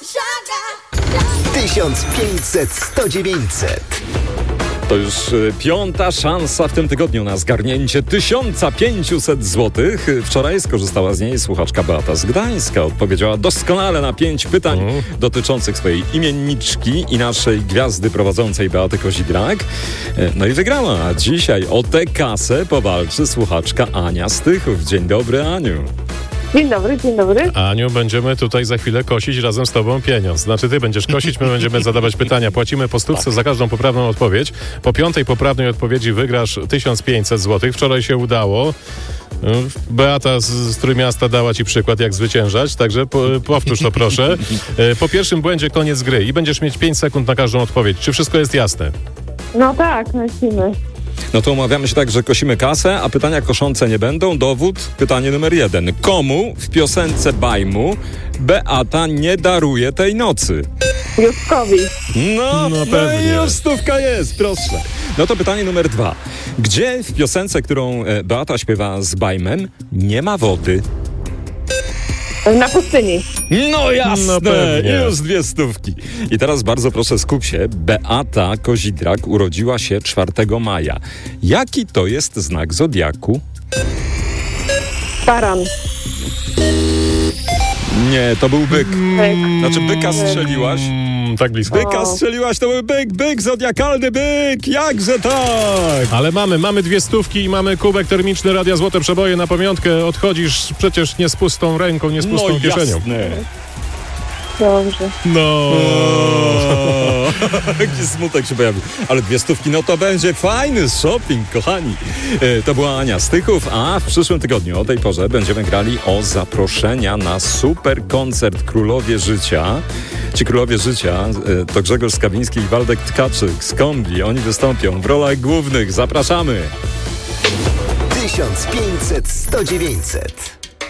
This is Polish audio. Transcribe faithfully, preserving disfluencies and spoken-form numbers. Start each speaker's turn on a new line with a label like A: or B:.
A: tysiąc pięćset sto dziewięćset.
B: To już y, piąta szansa w tym tygodniu na zgarnięcie tysiąc pięćset złotych. Wczoraj skorzystała z niej słuchaczka Beata z Gdańska. Odpowiedziała doskonale na pięć pytań mm. dotyczących swojej imienniczki i naszej gwiazdy prowadzącej Beaty Kozidrak. Y, no i wygrała. A dzisiaj o tę kasę powalczy słuchaczka Ania Stychów. Dzień dobry, Aniu.
C: Dzień dobry, dzień dobry.
D: Aniu, będziemy tutaj za chwilę kosić razem z tobą pieniądz. Znaczy ty będziesz kosić, my będziemy zadawać pytania. Płacimy po stówce za każdą poprawną odpowiedź. Po piątej poprawnej odpowiedzi wygrasz tysiąc pięćset złotych. Wczoraj się udało. Beata z, z Trójmiasta dała ci przykład, jak zwyciężać, także po, powtórz to proszę. Po pierwszym błędzie koniec gry i będziesz mieć pięć sekund na każdą odpowiedź. Czy wszystko jest jasne?
C: No tak, lecimy.
B: No to umawiamy się tak, że kosimy kasę, a pytania koszące nie będą. Dowód, pytanie numer jeden. Komu w piosence Bajmu Beata nie daruje tej nocy?
C: Józkowi.
B: No,
D: No
B: no
D: pewnie.
B: i już stówka jest, proszę. No to pytanie numer dwa. Gdzie w piosence, którą e, Beata śpiewa z Bajmem, nie ma wody?
C: Na pustyni.
B: No jasne,
D: No pewnie.
B: już dwie stówki. I teraz bardzo proszę, skup się. Beata Kozidrak urodziła się czwartego maja. Jaki to jest znak zodiaku?
C: Baran.
B: Nie, to był byk.
C: Byk.
B: Znaczy byka strzeliłaś.
D: Mm, tak blisko.
B: Byka strzeliłaś, to był byk, byk, zodiakalny byk, jakże tak!
D: Ale mamy, mamy dwie stówki i mamy kubek termiczny Radia Złote Przeboje na pamiątkę. Odchodzisz przecież nie z pustą ręką, nie z pustą
B: No
D: kieszenią.
B: jasne.
C: Dobrze.
D: No.
B: Jaki smutek się pojawił. Ale dwie stówki, no to będzie fajny shopping, kochani. E, to była Ania Stychów, a w przyszłym tygodniu o tej porze będziemy grali o zaproszenia na super koncert Królowie Życia. Ci Królowie Życia e, to Grzegorz Skawiński i Waldek Tkaczyk z Kombi. Oni wystąpią w rolach głównych. Zapraszamy.
A: tysiąc pięćset sto dziewięćset.